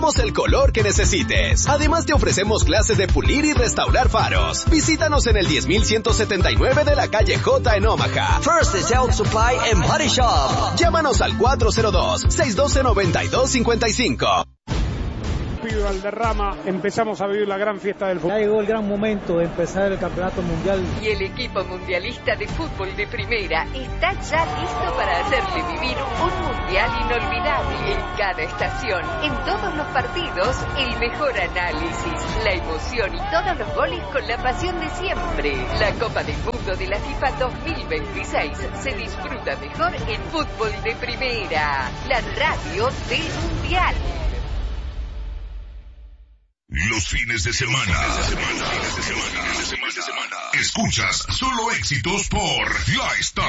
el color que necesites. Además te ofrecemos clases de pulir y restaurar faros. Visítanos en el 10179 de la calle J en Omaha. First Detail Supply and Body Shop. Llámanos al 402-612-9255. Valderrama, empezamos a vivir la gran fiesta del fútbol. Ya llegó el gran momento de empezar el campeonato mundial. Y el equipo mundialista de fútbol de primera está ya listo para hacerle vivir un mundial inolvidable. En cada estación, en todos los partidos, el mejor análisis, la emoción y todos los goles con la pasión de siempre. La Copa del Mundo de la FIFA 2026 se disfruta mejor en fútbol de primera, la radio del mundial. Los fines de semana. Escuchas solo éxitos por La Estación.